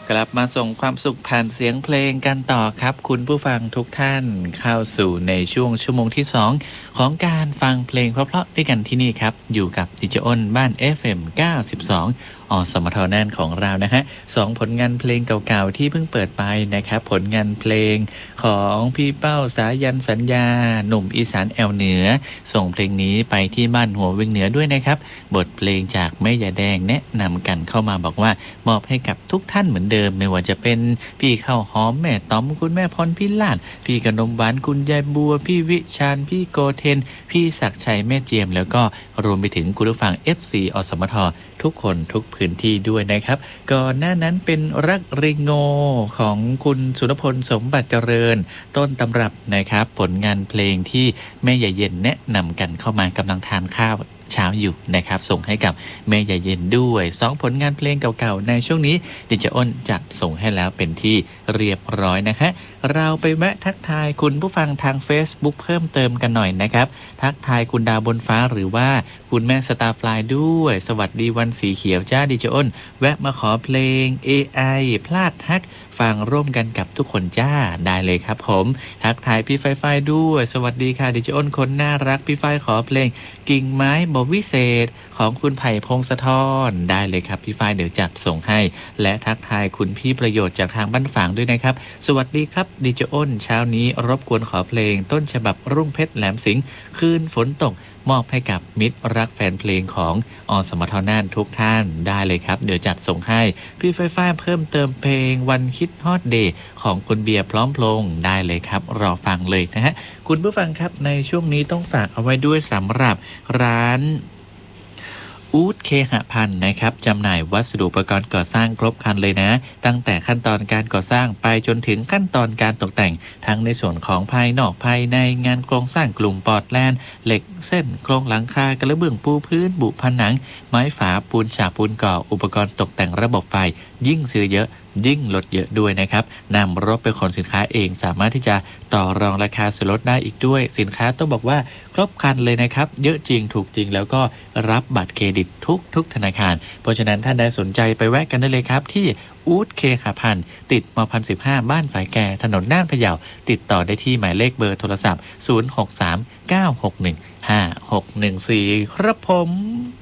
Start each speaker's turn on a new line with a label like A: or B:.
A: กลับมาส่งความสุขผ่านเสียงเพลงกันต่อครับคุณผู้ฟังทุกท่านเข้าสู่ในช่วงชั่วโมงที่2ของการฟังเพลงเพราะๆด้วยกันที่นี่ครับอยู่กับดิเจอ้นบ้าน FM 92สมทแน่นของเรานะฮะ2ผลงานเพลงเก่าๆที่เพิ่งเปิดไปนะครับผลงานเพลงของพี่เป้าสายันสัญญาหนุ่มอีสานแอวเหนือส่งเพลงนี้ไปที่บ้านหัวเวียงเหนือด้วยนะครับบทเพลงจากแม่ยาแดงแนะนำกันเข้ามาบอกว่ามอบให้กับทุกท่านเหมือนเดิมไม่ว่าจะเป็นพี่ข้าวหอมแม่ต้อมคุณแม่พรพิลาศพี่ขนมหวานคุณยายบัวพี่วิชาญพี่โกเทนพี่ศักดิ์ชัยแม่เจียมแล้วก็รวมไปถึงคุณผู้ฟัง FC อสมททุกคนทุกพื้นที่ด้วยนะครับก่อนหน้านั้นเป็นรักริโงของคุณสุนพลสมบัติเจริญต้นตำรับนะครับผลงานเพลงที่แม่ใหญ่เย็นแนะนำกันเข้ามากำลังทานข้าวเช้าอยู่นะครับส่งให้กับแม่ใหญ่เย็นด้วย2ผลงานเพลงเก่าๆในช่วงนี้ดิเจอ้นจัดส่งให้แล้วเป็นที่เรียบร้อยนะฮะเราไปแวะทักทายคุณผู้ฟังทาง Facebook เพิ่มเติมกันหน่อยนะครับทักทายคุณดาวบนฟ้าหรือว่าคุณแม่สตาร์ฟลายด้วยสวัสดีวันสีเขียวจ้าดิเจอ้นแวะมาขอเพลง AI พลาดฮักฟังร่วมกันกับทุกคนจ้าได้เลยครับผมทักทายพี่ไฟไฟด้วยสวัสดีค่ะดิเจอ้นคนน่ารักพี่ไฟขอเพลงกิ่งไม้บวิเศษของคุณไผ่พงศธรได้เลยครับพี่ไฟเดี๋ยวจัดส่งให้และทักทายคุณพี่ประโยชน์จากทางบ้านฝางด้วยนะครับสวัสดีครับดิเจอ้นเช้านี้รบกวนขอเพลงต้นฉบับรุ่งเพชรแหลมสิงห์คืนฝนตกมอบให้กับมิตรรักแฟนเพลงของอสมทน่านทุกท่านได้เลยครับเดี๋ยวจัดส่งให้พี่ไฟฟ้าเพิ่มเติมเพลงวันคิดฮอดเดย์ของคุณเบียร์พร้อมพลงได้เลยครับรอฟังเลยนะฮะคุณผู้ฟังครับในช่วงนี้ต้องฝากเอาไว้ด้วยสำหรับร้านอู๊ดเคหพันธ์นะครับจำหน่ายวัสดุอุปกรณ์ก่อสร้างครบครันเลยนะตั้งแต่ขั้นตอนการก่อสร้างไปจนถึงขั้นตอนการตกแต่งทั้งในส่วนของภายนอกภายในงานโครงสร้างกลุ่มปอดแลนเหล็กเส้นโครงหลังคากระเบื้องปูพื้นบุผนังไม้ฝาปูนฉาบปูนก่ออุปกรณ์ตกแต่งระบบไฟยิ่งซื้อเยอะยิ่งลดเยอะด้วยนะครับนำรถไปขนสินค้าเองสามารถที่จะต่อรองราคาส่วนลดได้อีกด้วยสินค้าต้องบอกว่าครบครันเลยนะครับเยอะจริงถูกจริงแล้วก็รับบัตรเครดิตทุกธนาคารเพราะฉะนั้นท่านใดสนใจไปแวะกันได้เลยครับที่อู๊ดเคหพันธ์ติดม.15 บ้านฝายแก่ถนนน่านพะเยาติดต่อได้ที่หมายเลขเบอร์โทรศัพท์0639615614ครับผม